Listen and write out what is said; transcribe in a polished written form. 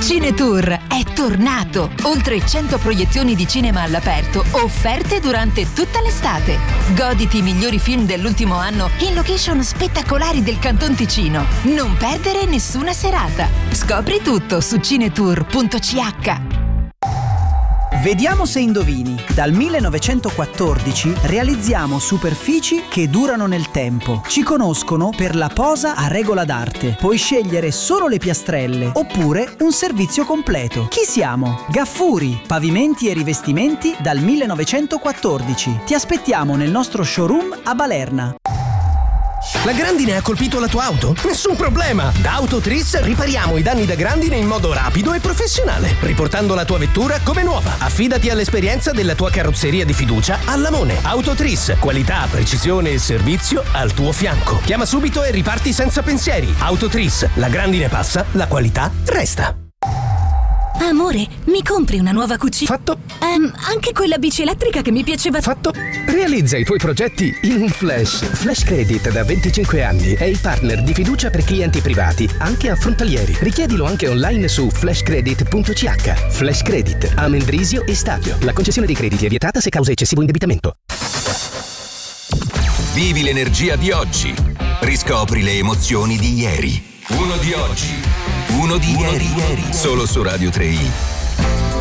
Cinetour è tornato! Oltre 100 proiezioni di cinema all'aperto, offerte durante tutta l'estate. Goditi i migliori film dell'ultimo anno in location spettacolari del Canton Ticino. Non perdere nessuna serata. Scopri tutto su cinetour.ch. Vediamo se indovini. Dal 1914 realizziamo superfici che durano nel tempo. Ci conoscono per la posa a regola d'arte. Puoi scegliere solo le piastrelle oppure un servizio completo. Chi siamo? Gaffuri, pavimenti e rivestimenti dal 1914. Ti aspettiamo nel nostro showroom a Balerna. La grandine ha colpito la tua auto? Nessun problema! Da Autotris ripariamo i danni da grandine in modo rapido e professionale, riportando la tua vettura come nuova. Affidati all'esperienza della tua carrozzeria di fiducia Allamone. Autotris, qualità, precisione e servizio al tuo fianco. Chiama subito e riparti senza pensieri. Autotris, la grandine passa, la qualità resta. Amore, mi compri una nuova cucina? Fatto. Anche quella bici elettrica che mi piaceva. Fatto. Realizza i tuoi progetti in un flash. Flash Credit da 25 anni è il partner di fiducia per clienti privati, anche affrontalieri. Richiedilo anche online su flashcredit.ch. Flash Credit, Amendrisio e Stadio. La concessione dei crediti è vietata se causa eccessivo indebitamento. Vivi l'energia di oggi. Riscopri le emozioni di ieri. Uno di oggi. Uno di ieri. Solo su Radio 3i.